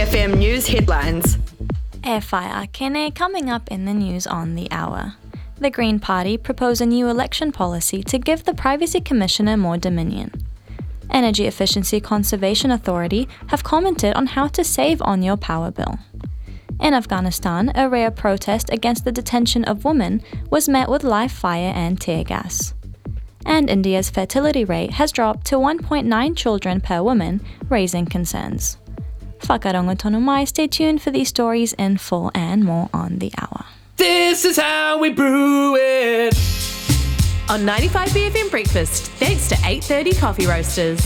BFM News headlines. E whai Akene coming up in the news on the hour. The Green Party propose a new election policy to give the Privacy Commissioner more dominion. Energy Efficiency Conservation Authority have commented on how to save on your power bill. In Afghanistan, a rare protest against the detention of women was met with live fire and tear gas. And India's fertility rate has dropped to 1.9 children per woman, raising concerns. Whakarongo tonu mai, stay tuned for these stories in full and more on the hour. This is how we brew it. On 95BFM Breakfast, thanks to 8:30 Coffee Roasters.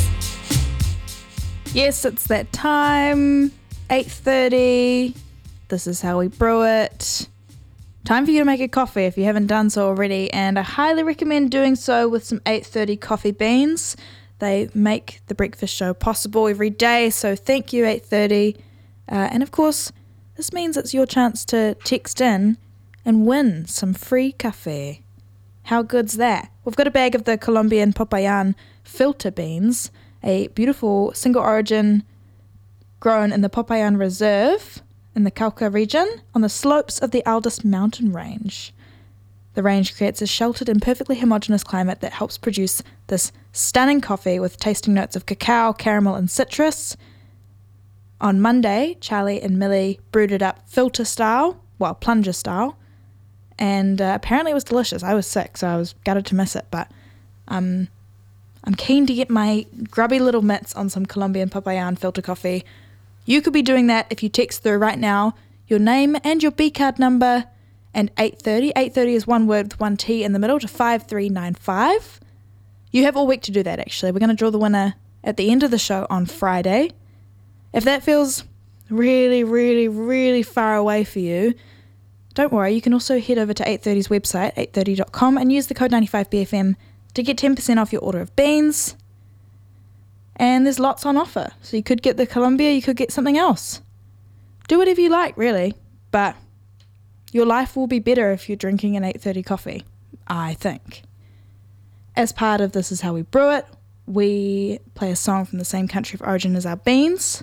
Yes, it's that time, 8:30. This is how we brew it. Time for you to make a coffee if you haven't done so already, and I highly recommend doing so with some 8:30 coffee beans. They make the breakfast show possible every day, so thank you, 8:30. And of course, this means it's your chance to text in and win some free coffee. How good's that? We've got a bag of the Colombian Popayan filter beans, a beautiful single origin grown in the Popayan Reserve in the Cauca region on the slopes of the Aldous mountain range. The range creates a sheltered and perfectly homogeneous climate that helps produce this stunning coffee with tasting notes of cacao, caramel and citrus. On Monday, Charlie and Millie brewed it up filter style, well, plunger style, and apparently it was delicious. I was sick, so I was gutted to miss it, but I'm keen to get my grubby little mitts on some Colombian Popayan filter coffee. You could be doing that if you text through right now your name and your B-card number and 8:30. 8:30 is one word with one T in the middle to 5395. You have all week to do that, actually. We're going to draw the winner at the end of the show on Friday. If that feels really, really, really far away for you, don't worry. You can also head over to 830's website, 830.com, and use the code 95BFM to get 10% off your order of beans. And there's lots on offer. So you could get the Colombia, you could get something else. Do whatever you like, really. But your life will be better if you're drinking an 8:30 coffee, I think. As part of This Is How We Brew It, we play a song from the same country of origin as our beans.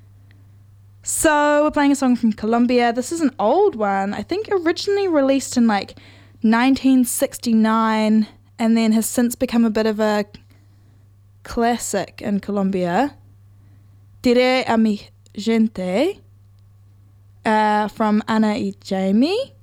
So we're playing a song from Colombia. This is an old one. I think originally released in like 1969 and then has since become a bit of a classic in Colombia. Diré a mi gente from Ana y Jamie.